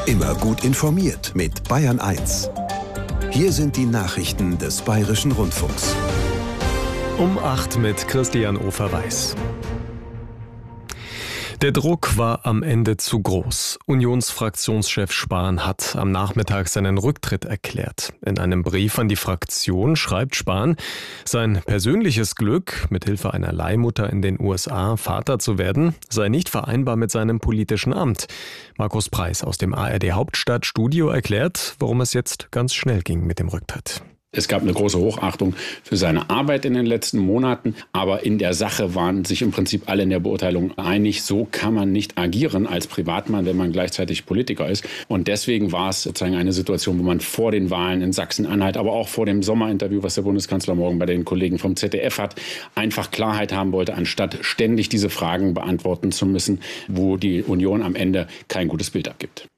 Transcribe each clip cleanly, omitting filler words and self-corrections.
Immer gut informiert mit Bayern 1. Hier sind die Nachrichten des Bayerischen Rundfunks. Um 8 mit Christian Ofer-Weiß. Der Druck war am Ende zu groß. Unionsfraktionschef Spahn hat am Nachmittag seinen Rücktritt erklärt. In einem Brief an die Fraktion schreibt Spahn, sein persönliches Glück, mithilfe einer Leihmutter in den USA Vater zu werden, sei nicht vereinbar mit seinem politischen Amt. Markus Preis aus dem ARD Hauptstadtstudio erklärt, warum es jetzt ganz schnell ging mit dem Rücktritt. Es gab eine große Hochachtung für seine Arbeit in den letzten Monaten, aber in der Sache waren sich im Prinzip alle in der Beurteilung einig, so kann man nicht agieren als Privatmann, wenn man gleichzeitig Politiker ist. Und deswegen war es sozusagen eine Situation, wo man vor den Wahlen in Sachsen-Anhalt, aber auch vor dem Sommerinterview, was der Bundeskanzler morgen bei den Kollegen vom ZDF hat, einfach Klarheit haben wollte, anstatt ständig diese Fragen beantworten zu müssen, wo die Union am Ende kein gutes Bild abgibt.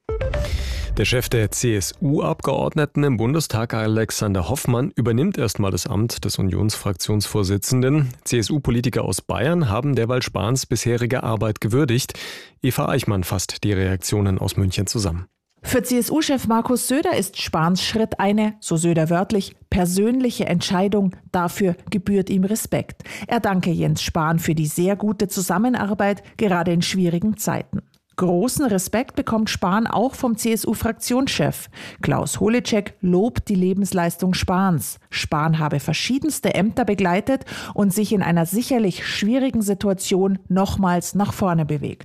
Der Chef der CSU-Abgeordneten im Bundestag, Alexander Hoffmann, übernimmt erstmal das Amt des Unionsfraktionsvorsitzenden. CSU-Politiker aus Bayern haben derweil Spahns bisherige Arbeit gewürdigt. Eva Eichmann fasst die Reaktionen aus München zusammen. Für CSU-Chef Markus Söder ist Spahns Schritt eine, so Söder wörtlich, persönliche Entscheidung. Dafür gebührt ihm Respekt. Er danke Jens Spahn für die sehr gute Zusammenarbeit, gerade in schwierigen Zeiten. Großen Respekt bekommt Spahn auch vom CSU-Fraktionschef. Klaus Holecek lobt die Lebensleistung Spahns. Spahn habe verschiedenste Ämter begleitet und sich in einer sicherlich schwierigen Situation nochmals nach vorne bewegt.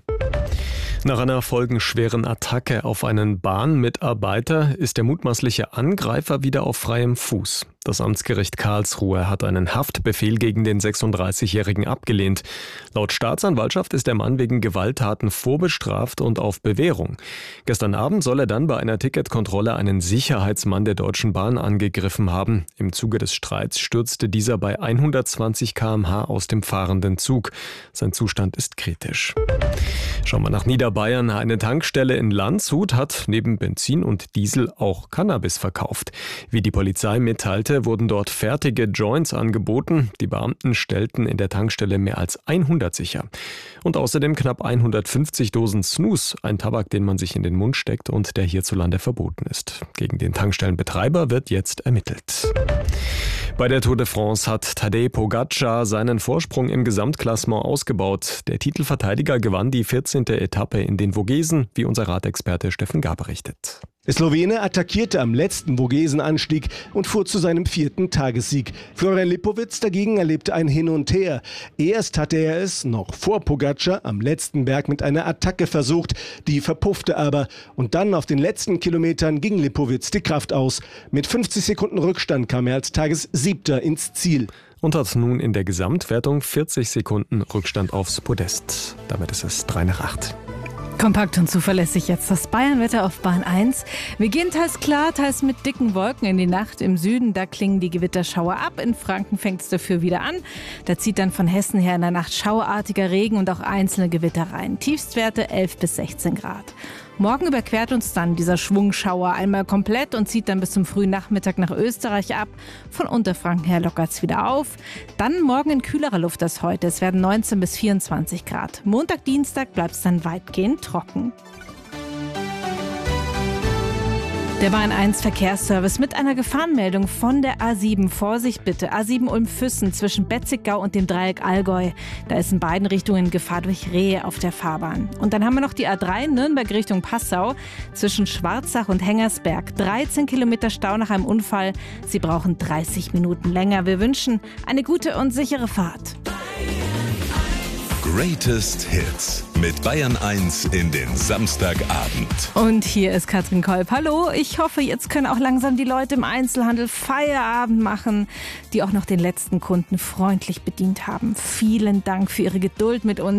Nach einer folgenschweren Attacke auf einen Bahnmitarbeiter ist der mutmaßliche Angreifer wieder auf freiem Fuß. Das Amtsgericht Karlsruhe hat einen Haftbefehl gegen den 36-Jährigen abgelehnt. Laut Staatsanwaltschaft ist der Mann wegen Gewalttaten vorbestraft und auf Bewährung. Gestern Abend soll er dann bei einer Ticketkontrolle einen Sicherheitsmann der Deutschen Bahn angegriffen haben. Im Zuge des Streits stürzte dieser bei 120 km/h aus dem fahrenden Zug. Sein Zustand ist kritisch. Schauen wir nach Niederbayern. Eine Tankstelle in Landshut hat neben Benzin und Diesel auch Cannabis verkauft. Wie die Polizei mitteilte, wurden dort fertige Joints angeboten. Die Beamten stellten in der Tankstelle mehr als 100 sicher. Und außerdem knapp 150 Dosen Snus, ein Tabak, den man sich in den Mund steckt und der hierzulande verboten ist. Gegen den Tankstellenbetreiber wird jetzt ermittelt. Bei der Tour de France hat Tadej Pogačar seinen Vorsprung im Gesamtklassement ausgebaut. Der Titelverteidiger gewann die 14. Etappe in den Vogesen, wie unser Radexperte Steffen Gar berichtet. Der Slowene attackierte am letzten Vogesenanstieg und fuhr zu seinem 4. Tagessieg. Florian Lipowitz dagegen erlebte ein Hin und Her. Erst hatte er es, noch vor Pogačar, am letzten Berg mit einer Attacke versucht. Die verpuffte aber. Und dann auf den letzten Kilometern ging Lipowitz die Kraft aus. Mit 50 Sekunden Rückstand kam er als Tagessiebter ins Ziel. Und hat nun in der Gesamtwertung 40 Sekunden Rückstand aufs Podest. Damit ist es 7:55. Kompakt und zuverlässig jetzt das Bayernwetter auf Bahn 1. Wir gehen teils klar, teils mit dicken Wolken in die Nacht. Im Süden, da klingen die Gewitterschauer ab. In Franken fängt es dafür wieder an. Da zieht dann von Hessen her in der Nacht schauartiger Regen und auch einzelne Gewitter rein. Tiefstwerte 11 bis 16 Grad. Morgen überquert uns dann dieser Schwungschauer einmal komplett und zieht dann bis zum frühen Nachmittag nach Österreich ab. Von Unterfranken her lockert es wieder auf. Dann morgen in kühlerer Luft als heute. Es werden 19 bis 24 Grad. Montag, Dienstag bleibt es dann weitgehend trocken. Der Bahn 1 Verkehrsservice mit einer Gefahrenmeldung von der A7. Vorsicht bitte. A7 Ulm-Füssen zwischen Betzigau und dem Dreieck Allgäu. Da ist in beiden Richtungen Gefahr durch Rehe auf der Fahrbahn. Und dann haben wir noch die A3 Nürnberg Richtung Passau zwischen Schwarzach und Hengersberg. 13 Kilometer Stau nach einem Unfall. Sie brauchen 30 Minuten länger. Wir wünschen eine gute und sichere Fahrt. Greatest Hits mit Bayern 1 in den Samstagabend. Und hier ist Katrin Kolb. Hallo, ich hoffe, jetzt können auch langsam die Leute im Einzelhandel Feierabend machen, die auch noch den letzten Kunden freundlich bedient haben. Vielen Dank für Ihre Geduld mit uns.